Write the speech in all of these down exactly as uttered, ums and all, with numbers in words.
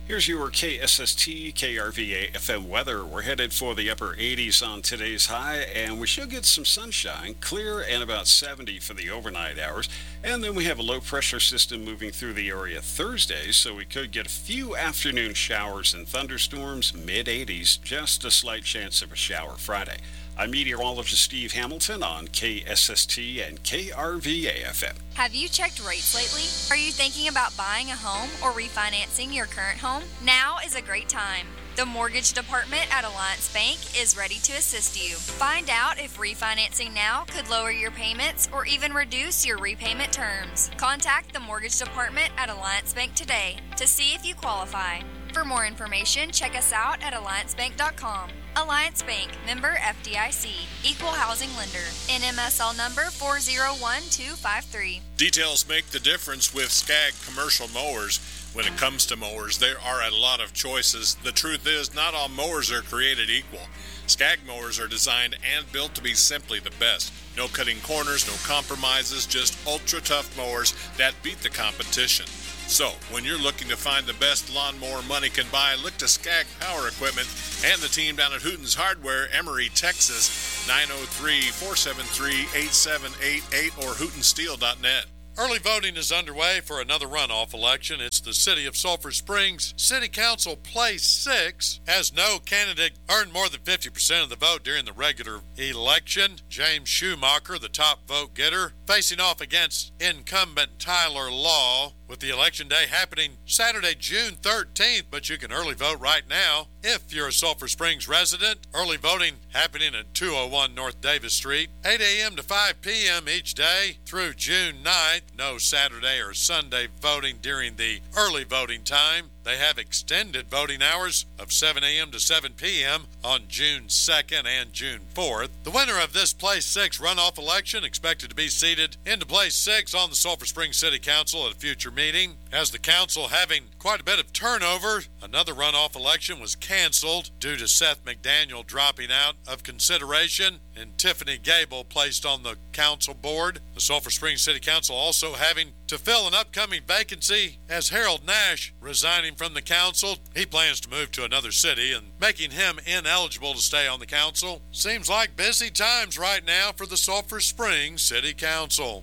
Here's your K S S T K R V A F M weather. We're headed for the upper eighties on today's high, and we should get some sunshine, clear and about seventy for the overnight hours. And then we have a low pressure system moving through the area Thursday, so we could get a few afternoon showers and thunderstorms, mid eighties, just a slight chance of a shower Friday. I'm meteorologist Steve Hamilton on K S S T and K R V A F M. Have you checked rates lately? Are you thinking about buying a home or refinancing your current home? Now is a great time. The mortgage department at Alliance Bank is ready to assist you. Find out if refinancing now could lower your payments or even reduce your repayment terms. Contact the mortgage department at Alliance Bank today to see if you qualify. For more information, check us out at alliance bank dot com. Alliance Bank, member F D I C, equal housing lender, N M S L number four zero one two five three. Details make the difference with Skag Commercial Mowers. When it comes to mowers, there are a lot of choices. The truth is, not all mowers are created equal. Skag mowers are designed and built to be simply the best. No cutting corners, no compromises, just ultra-tough mowers that beat the competition. So, when you're looking to find the best lawnmower money can buy, look to Skag Power Equipment and the team down at Hooten's Hardware, Emery, Texas, nine oh three, four seven three, eight seven eight eight or hooten steel dot net. Early voting is underway for another runoff election. It's the City of Sulphur Springs City Council Place six. As no candidate earned more than fifty percent of the vote during the regular election, James Schumacher, the top vote getter, facing off against incumbent Tyler Law, with the election day happening Saturday, June thirteenth, but you can early vote right now. If you're a Sulphur Springs resident, early voting happening at two oh one North Davis Street, eight a.m. to five p.m. each day through June ninth. No Saturday or Sunday voting during the early voting time. They have extended voting hours of seven a.m. to seven p.m. on June second and June fourth. The winner of this Place six runoff election expected to be seated into Place six on the Sulphur Springs City Council at a future meeting. As the council having quite a bit of turnover, another runoff election was canceled due to Seth McDaniel dropping out of consideration and Tiffany Gable placed on the council board. The Sulphur Springs City Council also having to fill an upcoming vacancy as Harold Nash resigning from the council. He plans to move to another city and making him ineligible to stay on the council. Seems like busy times right now for the Sulphur Springs City Council.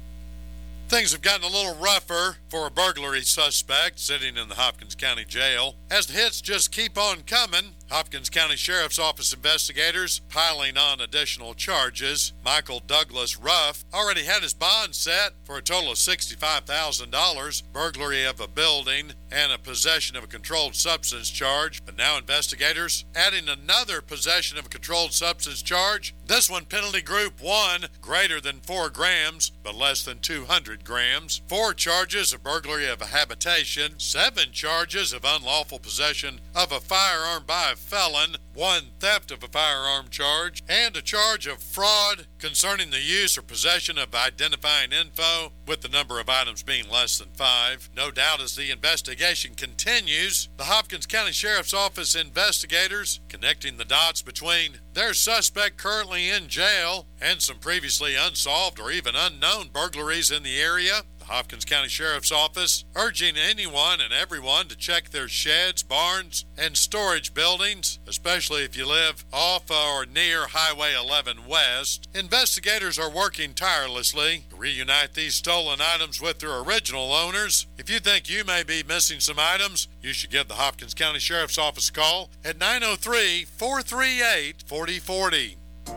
Things have gotten a little rougher for a burglary suspect sitting in the Hopkins County Jail. As the hits just keep on coming, Hopkins County Sheriff's Office investigators piling on additional charges. Michael Douglas Ruff already had his bond set for a total of sixty-five thousand dollars, burglary of a building, and a possession of a controlled substance charge. But now investigators adding another possession of a controlled substance charge. This one penalty group one, greater than four grams, but less than two hundred grams. Four charges of burglary of a habitation. Seven charges of unlawful possession of a firearm by a felon, one theft of a firearm charge, and a charge of fraud concerning the use or possession of identifying info, with the number of items being less than five. No doubt as the investigation continues, the Hopkins County Sheriff's Office investigators connecting the dots between their suspect currently in jail and some previously unsolved or even unknown burglaries in the area. The Hopkins County Sheriff's Office urging anyone and everyone to check their sheds, barns, and storage buildings, especially if you live off or near Highway eleven West. Investigators are working tirelessly to reunite these stolen items with their original owners. If you think you may be missing some items, you should give the Hopkins County Sheriff's Office a call at nine oh three, four three eight, four oh four oh.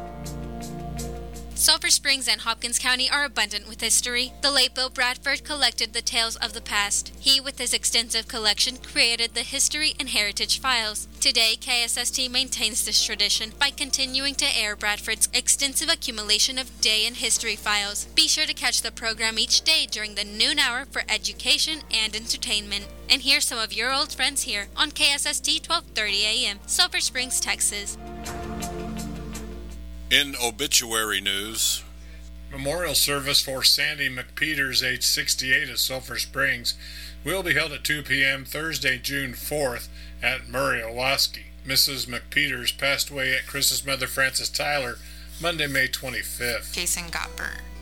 Sulphur Springs and Hopkins County are abundant with history. The late Bill Bradford collected the tales of the past. He, with his extensive collection, created the History and Heritage Files. Today, K S S T maintains this tradition by continuing to air Bradford's extensive accumulation of day in history files. Be sure to catch the program each day during the noon hour for education and entertainment. And hear some of your old friends here on K S S T twelve thirty A M, Sulphur Springs, Texas. In obituary news, memorial service for Sandy McPeters, age sixty-eight, of Sulphur Springs, will be held at two p.m. Thursday, June fourth at Murray, Owaski. Missus McPeters passed away at Chris's mother, Frances Tyler, Monday, May twenty-fifth. Jason Gottberg.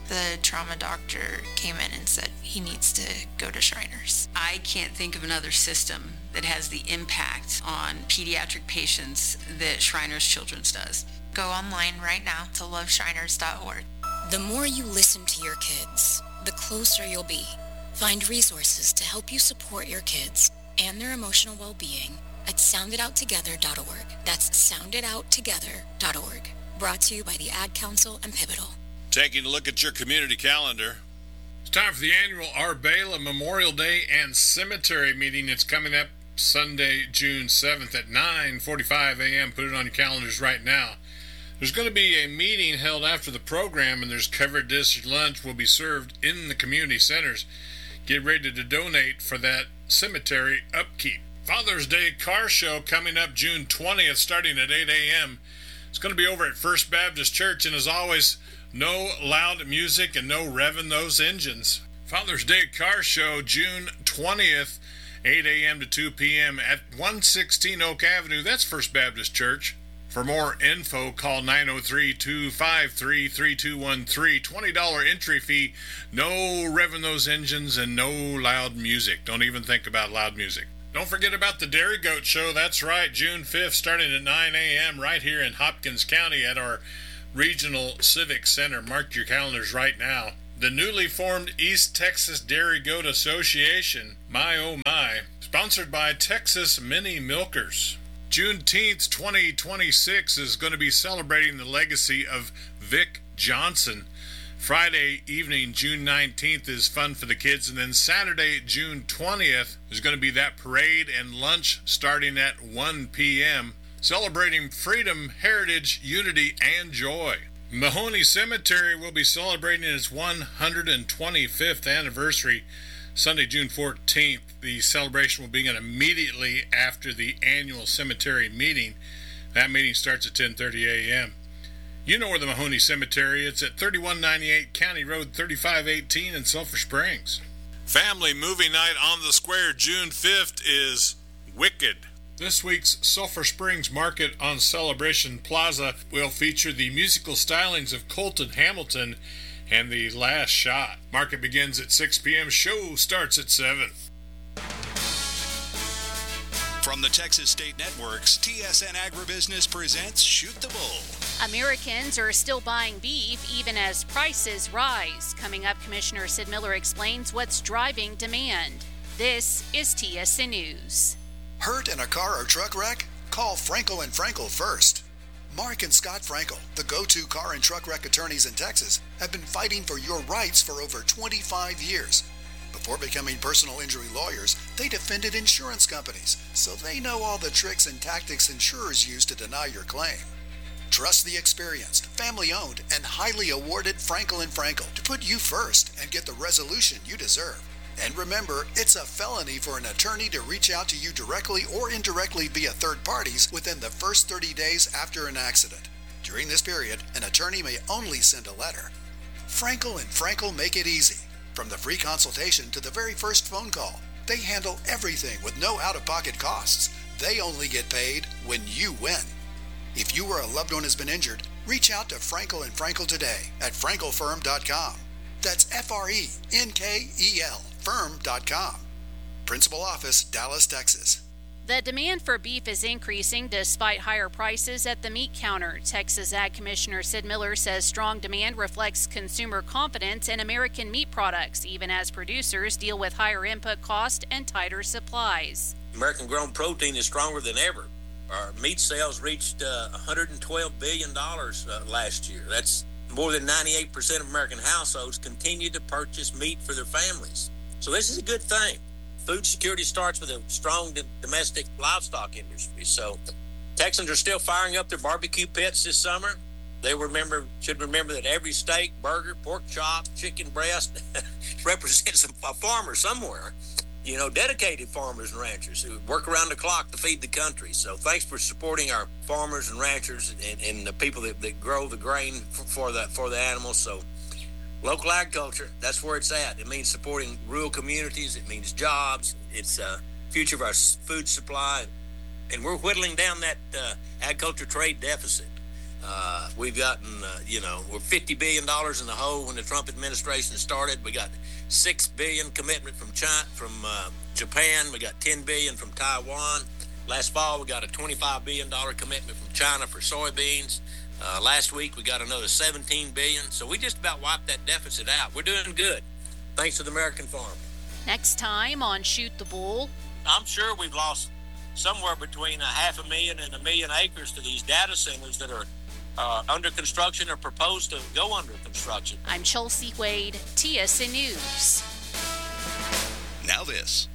the trauma doctor came in and said he needs to go to Shriners. I can't think of another system that has the impact on pediatric patients that Shriners Children's does. Go online right now to love shriners dot org. The more you listen to your kids, the closer you'll be. Find resources to help you support your kids and their emotional well-being at sound it out together dot org. That's sound it out together dot org. Brought to you by the Ad Council and Pivotal. Taking a look at your community calendar. It's time for the annual Arbela Memorial Day and Cemetery meeting. It's coming up Sunday, June seventh at nine forty-five a.m. Put it on your calendars right now. There's going to be a meeting held after the program, and there's covered dish lunch will be served in the community centers. Get ready to donate for that cemetery upkeep. Father's Day car show coming up June twentieth, starting at eight a.m. It's going to be over at First Baptist Church, and as always, no loud music and no revving those engines. Father's Day car show June twentieth, eight a.m. to two p.m. at one sixteen Oak Avenue. That's First Baptist Church. For more info, call nine oh three, two five three, three two one three. twenty dollars entry fee. No revving those engines and no loud music. Don't even think about loud music. Don't forget about the Dairy Goat Show. That's right, June fifth, starting at nine a.m. right here in Hopkins County at our Regional Civic Center. Mark your calendars right now. The newly formed East Texas Dairy Goat Association, my oh my, sponsored by Texas Mini Milkers. Juneteenth twenty twenty-six is going to be celebrating the legacy of Vic Johnson. Friday evening, June nineteenth, is fun for the kids, and then Saturday, June twentieth, is going to be that parade and lunch starting at one p.m., celebrating freedom, heritage, unity, and joy. Mahoney Cemetery will be celebrating its one hundred twenty-fifth anniversary Sunday, June fourteenth. The celebration will begin immediately after the annual cemetery meeting. That meeting starts at ten thirty a.m. You know where the Mahoney Cemetery is. It's at thirty-one ninety-eight County Road thirty-five eighteen in Sulphur Springs. Family movie night on the square June fifth is Wicked. This week's Sulphur Springs Market on Celebration Plaza will feature the musical stylings of Colton Hamilton and The Last Shot. Market begins at six p.m. Show starts at seven. From the Texas State Networks, T S N Agribusiness presents Shoot the Bull. Americans are still buying beef even as prices rise. Coming up, Commissioner Sid Miller explains what's driving demand. This is T S N News. Hurt in a car or truck wreck? Call Frankel and Frankel first. Mark and Scott Frankel, the go-to car and truck wreck attorneys in Texas, have been fighting for your rights for over twenty-five years. Before becoming personal injury lawyers, they defended insurance companies, so they know all the tricks and tactics insurers use to deny your claim. Trust the experienced, family-owned, and highly awarded Frankel and Frankel to put you first and get the resolution you deserve. And remember, it's a felony for an attorney to reach out to you directly or indirectly via third parties within the first thirty days after an accident. During this period, an attorney may only send a letter. Frankel and Frankel make it easy. From the free consultation to the very first phone call, they handle everything with no out-of-pocket costs. They only get paid when you win. If you or a loved one has been injured, reach out to Frankel and Frankel today at frankel firm dot com. That's F R E N K E L firm dot com. Principal office, Dallas, Texas. The demand for beef is increasing despite higher prices at the meat counter. Texas Ag Commissioner Sid Miller says strong demand reflects consumer confidence in American meat products, even as producers deal with higher input cost and tighter supplies. American-grown protein is stronger than ever. Our meat sales reached uh, one hundred twelve billion dollars uh, last year. That's more than ninety-eight percent of American households continue to purchase meat for their families. So this is a good thing. Food security starts with a strong domestic livestock industry. So Texans are still firing up their barbecue pits this summer. They remember should remember that every steak, burger, pork chop, chicken breast represents a farmer somewhere. You know, dedicated farmers and ranchers who work around the clock to feed the country. So thanks for supporting our farmers and ranchers and, and the people that, that grow the grain for, for the for the animals. So local agriculture, that's where it's at. It means supporting rural communities. It means jobs. It's the uh, future of our food supply. And we're whittling down that uh, agriculture trade deficit. Uh, we've gotten, uh, you know, we're fifty billion dollars in the hole when the Trump administration started. We got six billion dollars commitment from China, from uh, Japan. We got ten billion dollars from Taiwan. Last fall, we got a twenty-five billion dollars commitment from China for soybeans. Uh, last week, we got another seventeen billion dollars. So we just about wiped that deficit out. We're doing good, thanks to the American farmer. Next time on Shoot the Bull. I'm sure we've lost somewhere between a half a million and a million acres to these data centers that are uh, under construction or proposed to go under construction. I'm Chelsea Wade, T S N News. Now this.